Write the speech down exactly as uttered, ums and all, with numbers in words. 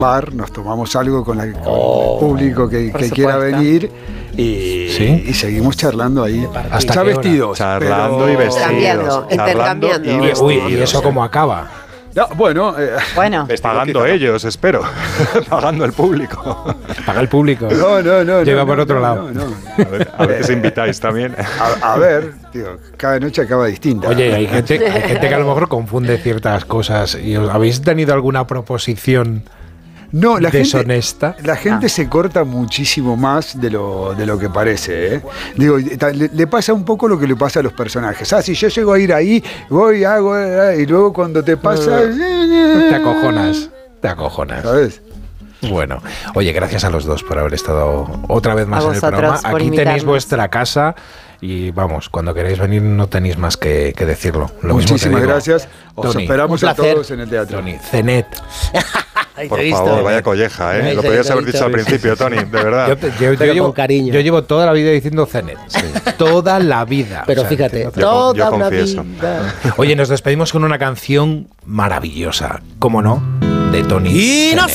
bar, nos tomamos algo con, la, con Oh, el público que, que quiera venir y, ¿Sí? y seguimos charlando ahí. ¿Hasta ya qué hora? vestidos. Charlando pero- y vestidos. Intercambiando, Charlando intercambiando. y Y, uy, vestidos. ¿y eso cómo acaba? No, bueno, eh, Bueno, Pagando ellos, espero. Pagando el público. Paga el público. no, no, no. Lleva no, por no, otro no, lado. no, no. A ver, a ver que se invitáis también. A, a ver, tío, cada noche acaba distinta. Oye, hay gente, hay gente que a lo mejor confunde ciertas cosas. ¿Y os habéis tenido alguna proposición no, la deshonesta? Gente, la gente Ah. se corta muchísimo más de lo, de lo que parece. ¿eh? Digo, le, le pasa un poco lo que le pasa a los personajes. Ah, si yo llego a ir ahí, voy, hago, eh, y luego cuando te pasa... Te acojonas. Te acojonas. ¿Sabes? Bueno, oye, gracias a los dos por haber estado otra vez más A en el vosotros programa. por Aquí tenéis invitarnos. vuestra casa y vamos, cuando queréis venir no tenéis más que, que decirlo. Lo mismo te Muchísimas digo. gracias. Os Tony, esperamos un a placer. todos en el teatro. Tony, Cenet. Ahí Por te he visto. favor, vaya colleja, ¿eh? Ahí Lo te- podías te he haber visto, dicho al te he visto. principio, Tony, de verdad. Yo, te- yo- yo Pero llevo, con cariño. yo llevo toda la vida diciendo Cenet. Toda la vida. Pero O sea, fíjate, que no te- Yo- toda yo una confieso. vida. Oye, nos despedimos con una canción maravillosa, ¿cómo no? De Tony. Y nos